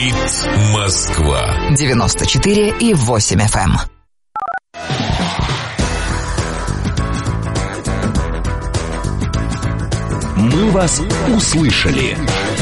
Говорит Москва. 94,8 FM. Мы вас услышали.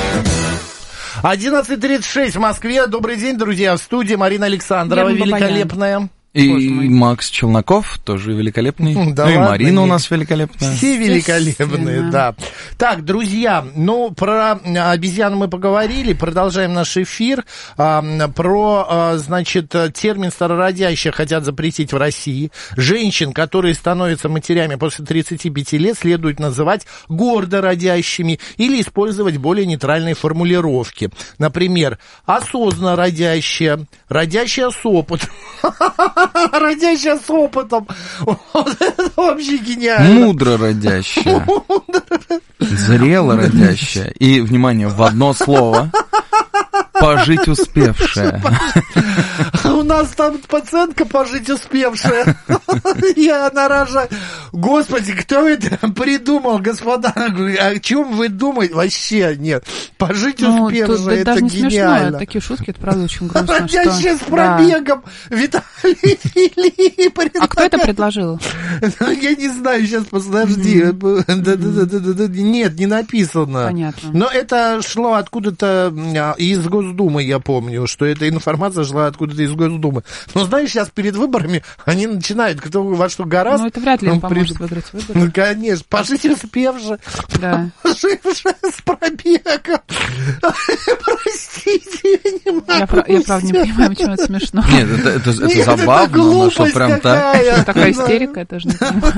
11:36 в Москве. Добрый день, друзья. В студии Марина Александрова, великолепная. И Макс Челноков, тоже великолепный. Да, ну и ладно, Марина нет. у нас великолепная. Все великолепные, да. Так, друзья, ну, про обезьяну мы поговорили, продолжаем наш эфир. Значит, термин «старородящая» хотят запретить в России. Женщин, которые становятся матерями после 35 лет, следует называть гордо родящими или использовать более нейтральные формулировки. Например, осознанно родящая, родящая с опытом. Родящая с опытом. Вот это вообще гениально. Мудро родящая. Зрело родящая. И, внимание, в одно слово. Пожить успевшая. У нас там пациентка пожить успевшая. И она рожает. Господи, кто это придумал, господа? О чем вы думаете? Вообще нет. Пожить успевшая, это даже не гениально. смешно, такие шутки, это правда очень грустно. Родящая с пробегом. Виталий Филипп. А кто это предложил? Я не знаю, сейчас подожди. Нет, не написано. Понятно. Но это шло откуда-то из Госдумы, я помню, что эта информация шла откуда-то из Госдумы. Но знаешь, сейчас перед выборами они начинают, кто во что гораздо. Ну, это вряд ли им поможет выиграть выборы. Ну, конечно. Пожить успевшая. Да. Пожившая с пробегом. Простите, я не могу. Я правда не понимаю, почему это смешно. Нет, это забавно, но что прям так. Что такая истерика, я тоже не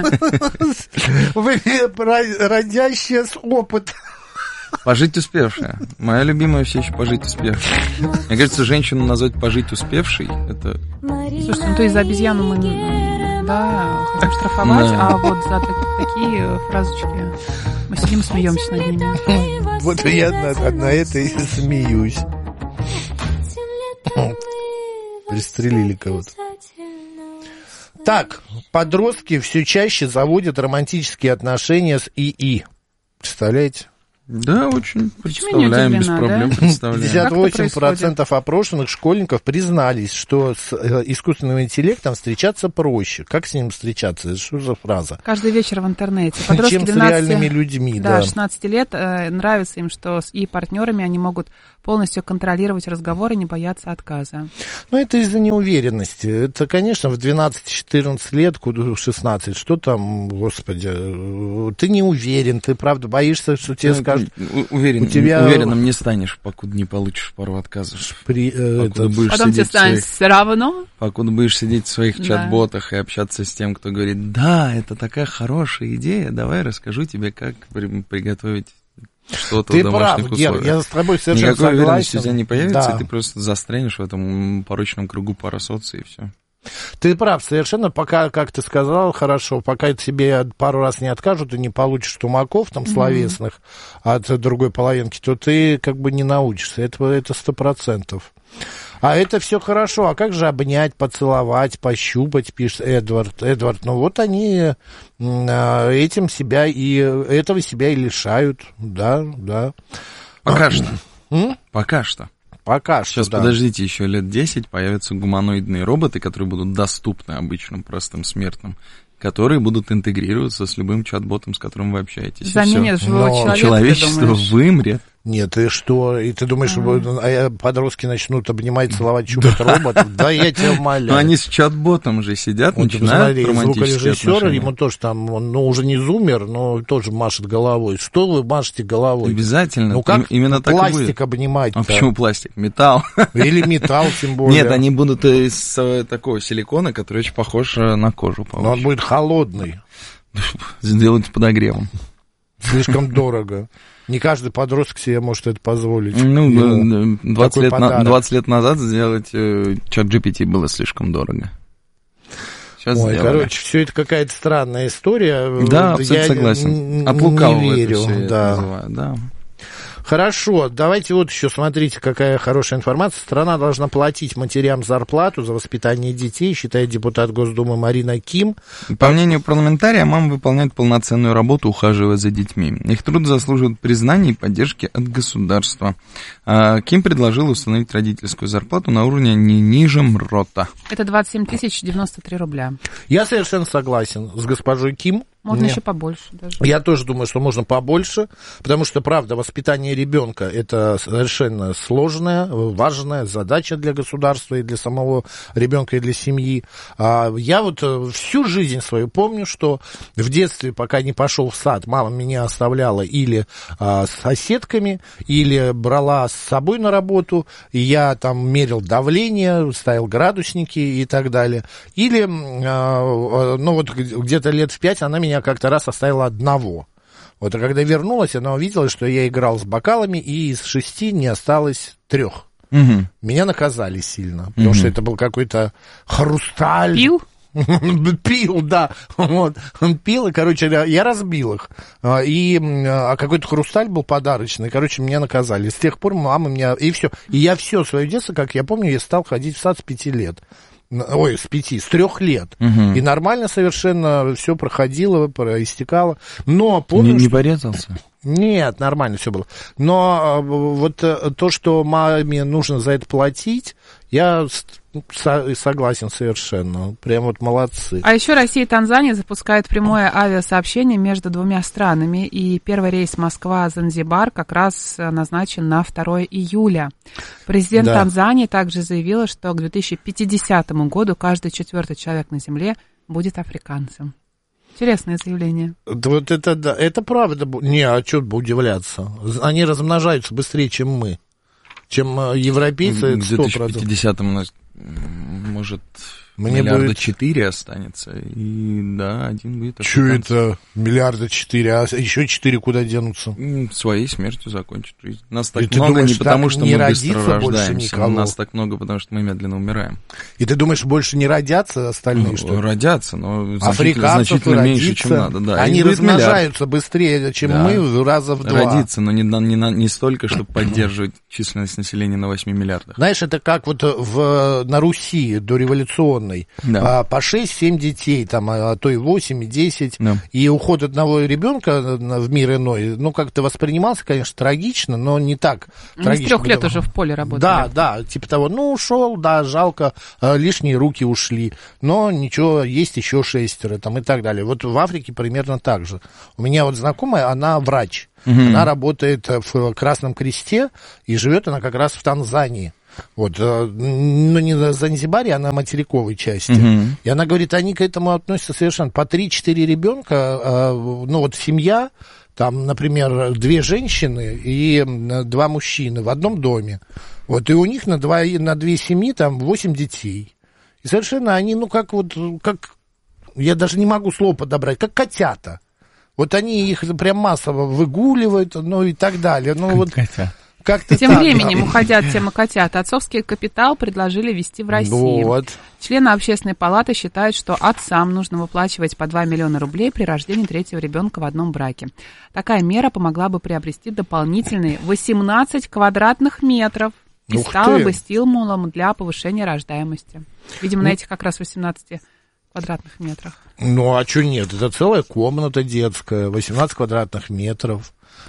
понимаю. Родящая с опытом. Пожить успевшая. Моя любимая все еще пожить успевшая. Мне кажется, женщину назвать пожить успевшей, это... Слушайте, ну то есть за обезьяну мы, да, хотим штрафовать, Да. а вот за такие фразочки мы сидим и смеемся над ними. Вот я на это и смеюсь. Пристрелили кого-то. Так, подростки все чаще заводят романтические отношения с ИИ. Представляете? Да, очень Почему я не представляем, без удивлена, проблем да? представляем. 58% опрошенных школьников признались, что с искусственным интеллектом встречаться проще. Как с ним встречаться? Это что за фраза? Каждый вечер в интернете. Подростки Чем с реальными людьми, да, да. 16 лет, нравится им, что с партнерами они могут полностью контролировать разговор и не бояться отказа. Ну, это из-за неуверенности. Это, конечно, в 12-14 лет, куда 16, что там, господи, ты не уверен, ты, правда, боишься, что тебе скажут. Уверенным не станешь, покуда не получишь пару отказов. Потом тебе станет все равно. Покуда будешь сидеть в своих чат-ботах и общаться с тем, кто говорит, да, это такая хорошая идея, давай расскажу тебе, как приготовить что-то в домашних условиях. Я с тобой совершенно Никакой согласен. уверенности у тебя не появится, Да. и ты просто застрянешь в этом порочном кругу парасоции, и все. Ты прав, совершенно, пока, как ты сказал, хорошо, пока тебе пару раз не откажут и не получишь тумаков там словесных от другой половинки, то ты как бы не научишься, это 100%. А это все хорошо, а как же обнять, поцеловать, пощупать, пишет Эдвард. Ну вот они этого себя и лишают, да. Пока что. Пока что. Пока что, Сейчас, да. подождите, еще лет 10 появятся гуманоидные роботы, которые будут доступны обычным простым смертным, которые будут интегрироваться с любым чат-ботом, с которым вы общаетесь. Заменят живого человека, человечество ты думаешь? вымрет. Нет, и что? И ты думаешь, подростки начнут обнимать, целовать, чупать роботов? Да, я тебя умоляю. Но они с чат-ботом же сидят, Вот, начинают посмотри, романтические звукорежиссер, отношения. ему тоже там, уже не зумер, но тоже машет головой. Что вы машете головой? Обязательно. Ну как именно так и будет. пластик обнимать-то? А почему пластик? Металл. Или металл, тем более. Нет, они будут из такого силикона, который очень похож на кожу. Но он будет холодный. Сделать с подогревом. Слишком дорого. Не каждый подросток себе может это позволить. Ну, 20 лет назад сделать чат GPT было слишком дорого. Сейчас Ой, сделали. короче, все это какая-то странная история. Да, абсолютно согласен. От лукавого не верю, это все да. называют, да. Хорошо, давайте вот еще, смотрите, какая хорошая информация. Страна должна платить матерям зарплату за воспитание детей, считает депутат Госдумы Марина Ким. По мнению парламентария, мамы выполняют полноценную работу, ухаживая за детьми. Их труд заслуживает признания и поддержки от государства. Ким предложил установить родительскую зарплату на уровне не ниже МРОТа. Это 27 093 рубля. Я совершенно согласен с госпожой Ким. Можно еще побольше даже. Я тоже думаю, что можно побольше, потому что, правда, воспитание ребенка – это совершенно сложная, важная задача для государства и для самого ребенка, и для семьи. Я вот всю жизнь свою помню, что в детстве, пока не пошел в сад, мама меня оставляла или с соседками, или брала с собой на работу, и я там мерил давление, ставил градусники и так далее. Или, ну вот где-то лет в 5 она меня как-то раз оставила одного. Вот, а когда вернулась, она увидела, что я играл с бокалами, и из 6 не осталось 3. Угу. Меня наказали сильно, потому что это был какой-то хрусталь. Пил? Пил, да. Вот. Он пил, и, короче, я разбил их. А какой-то хрусталь был подарочный, короче, меня наказали. С тех пор мама меня... И все. И я все свое детство, как я помню, я стал ходить в сад с 5 лет. Ой, с 3 лет. Угу. И нормально совершенно все проходило, проистекало. Но помню, не порезался? Нет, нормально все было. Но вот то, что маме нужно за это платить, я согласен совершенно. Прям вот молодцы. А еще Россия и Танзания запускают прямое авиасообщение между двумя странами. И первый рейс Москва-Занзибар как раз назначен на 2 июля. Президент Танзании также заявила, что к 2050 году каждый 4-й человек на Земле будет африканцем. Интересное заявление. Вот это да, это правда. Не, а что бы удивляться? Они размножаются быстрее, чем мы. Чем европейцы, это 100%. В 2050-м у нас, может, миллиарда 4 останется, и да, 1 будет африканцем. Что это? Миллиарда 4, а еще 4 куда денутся? Своей смертью закончат жизнь. Нас так и много думаешь, не потому, что не мы быстро рождаемся. Никого. Нас так много, потому что мы медленно умираем. И ты думаешь, больше не родятся остальные, что ли? Родятся, но значительно меньше, чем надо. Да. Они размножаются быстрее, чем мы, раза в 2. Родиться, но не столько, чтобы поддерживать численность населения на 8 миллиардах. Знаешь, это как вот на Руси дореволюционной. Да. По 6-7 детей, там, а то и 8, и 10. Да. И уход одного ребенка в мир иной, ну, как-то воспринимался, конечно, трагично, но не так трагично. С 3 лет уже в поле работали. Да, типа того, ну, ушел, да, жалко, лишние руки ушли, но ничего, есть еще 6, там, и так далее. Вот в Африке примерно так же. У меня вот знакомая, она врач, она работает в Красном Кресте, и живет она как раз в Танзании. Вот, но не на Занзибаре, а на материковой части. И она говорит, они к этому относятся совершенно по 3-4 ребенка, ну вот семья, там, например, 2 женщины и 2 мужчины в одном доме. Вот, и у них на 2 семьи там 8 детей. И совершенно они, ну как вот, как, я даже не могу слово подобрать, как котята. Вот они их прям массово выгуливают, ну и так далее. Ну, вот, как-то тем временем, уходя от темы котят, отцовский капитал предложили ввести в России. Вот. Члены общественной палаты считают, что отцам нужно выплачивать по 2 миллиона рублей при рождении 3-го ребенка в одном браке. Такая мера помогла бы приобрести дополнительные 18 квадратных метров и стала бы стимулом для повышения рождаемости. Видимо, на этих как раз 18 квадратных метрах. Ну, а что нет? Это целая комната детская, 18 квадратных метров.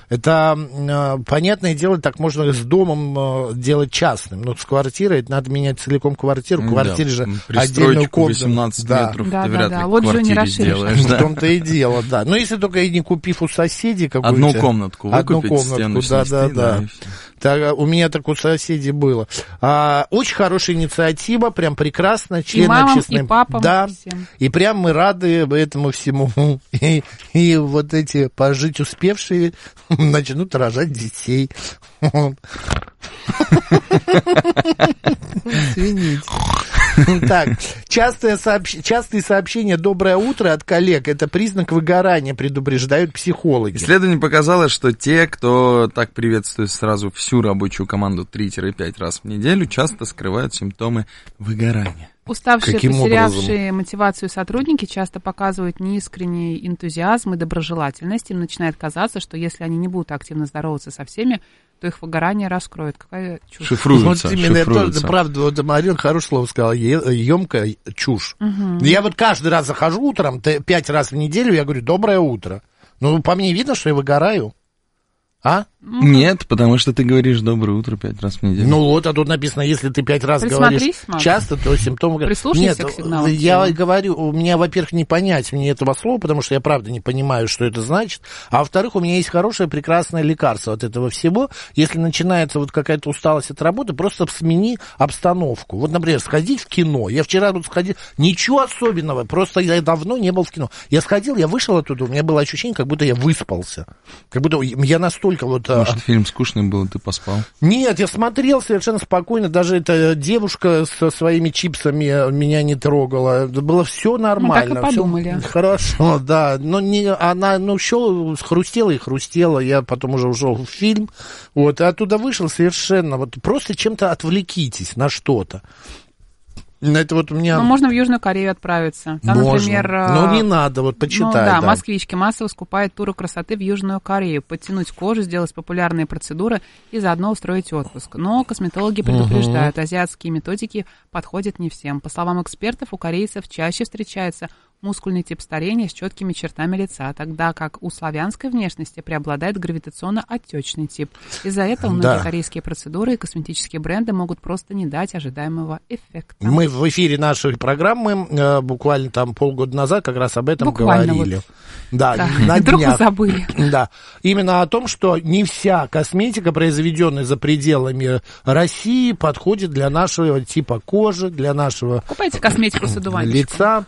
Это, понятное дело, так можно с домом делать частным. Но с квартирой это надо менять целиком квартиру. В квартире же отдельную комнату. 18 метров ты вряд ли вот в квартире сделаешь. В том-то и дело, да. Но если только и не купив у соседей какую-то... Одну комнатку выкупить, стену снести, да. Так, у меня так у соседей было. Очень хорошая инициатива, прям прекрасно. Члены общественной... и папам, да, всем. И прям мы рады этому всему. И вот эти пожить успевшие начнут рожать детей. Извините. Так, частые сообщения «доброе утро» от коллег – это признак выгорания, предупреждают психологи. Исследование показало, что те, кто так приветствует сразу всю рабочую команду 3-5 раз в неделю, часто скрывают симптомы выгорания. Уставшие, Каким потерявшие мотивацию сотрудники часто показывают неискренний энтузиазм и доброжелательность. Им начинает казаться, что если они не будут активно здороваться со всеми, то их выгорание раскроет. Какая чушь. Вот именно это, правда, вот Марина хорошее слово сказала, емкая чушь. Я вот каждый раз захожу утром, 5 раз в неделю, я говорю, доброе утро. Ну, по мне видно, что я выгораю. А? Нет, потому что ты говоришь «доброе утро» 5 раз в неделю. Ну вот, а тут написано, если ты 5 раз говоришь часто, то симптомы... Прислушайся Нет, к сигналам. Я говорю, у меня, во-первых, не понять мне этого слова, потому что я, правда, не понимаю, что это значит. А во-вторых, у меня есть хорошее, прекрасное лекарство от этого всего. Если начинается вот какая-то усталость от работы, просто смени обстановку. Вот, например, сходить в кино. Я вчера вот сходил, ничего особенного, просто я давно не был в кино. Я сходил, я вышел оттуда, у меня было ощущение, как будто я выспался. Как будто я настолько вот... Может, фильм скучный был, ты поспал? Нет, я смотрел совершенно спокойно. Даже эта девушка со своими чипсами меня не трогала. Было все нормально. Мы так и подумали. Всё хорошо, да. Но она, еще хрустела и хрустела. Я потом уже ушел в фильм. Вот, и оттуда вышел совершенно. Вот просто чем-то отвлекитесь на что-то. Это вот у меня... Ну, можно в Южную Корею отправиться. Там, можно. Например... Но не надо, вот почитай. Ну, да, москвички массово скупают туры красоты в Южную Корею. Подтянуть кожу, сделать популярные процедуры и заодно устроить отпуск. Но косметологи предупреждают, азиатские методики подходят не всем. По словам экспертов, у корейцев чаще встречается мускульный тип старения с четкими чертами лица, тогда как у славянской внешности преобладает гравитационно-отечный тип. Из-за этого многие корейские процедуры и косметические бренды могут просто не дать ожидаемого эффекта. Мы в эфире нашей программы буквально там полгода назад как раз об этом говорили. Вот. Да, на вдруг днях. Вы забыли. Да, именно о том, что не вся косметика, произведенная за пределами России, подходит для нашего типа кожи, для нашего Купайте косметику с одуванчиком. Лица.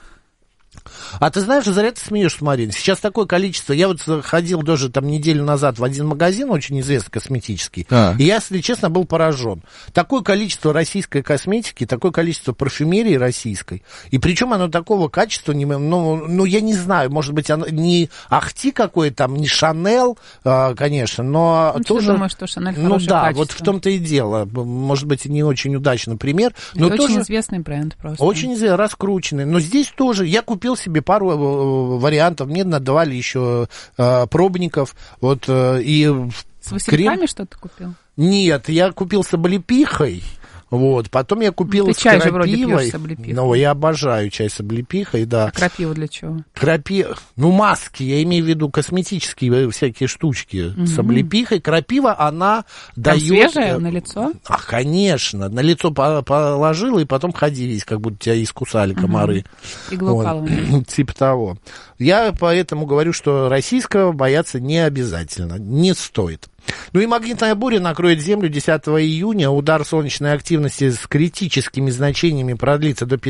А ты знаешь, зря ты смеешься, Марина. Сейчас такое количество. Я вот ходил даже там неделю назад в один магазин, очень известный косметический, и я, если честно, был поражен. Такое количество российской косметики, такое количество парфюмерии российской, и причем оно такого качества, ну я не знаю, может быть, оно не ахти какой там, не Шанел, конечно, но ну, тоже... Ты думаешь, что Шанель хорошее Ну да, качество. вот в том-то и дело. Может быть, не очень удачный пример. Но это тоже очень известный бренд просто. Очень известный, раскрученный. Но здесь тоже я купил себе пару вариантов. Мне надавали еще пробников. Вот, и с васильками что-то купил? Нет, я купил с облепихой. Вот, потом я купил с чай крапивой. Же вроде пьешь с облепихой. Ну, я обожаю чай с облепихой, да. А крапива для чего? Ну, маски, я имею в виду косметические всякие штучки с облепихой. Крапива, она дает... свежая на лицо? Конечно, на лицо положила, и потом ходи весь, как будто тебя искусали комары. Иглоукалывание. Вот. Типа того. Я поэтому говорю, что российского бояться не обязательно, не стоит. Ну и магнитная буря накроет Землю 10 июня. Удар солнечной активности с критическими значениями продлится до 15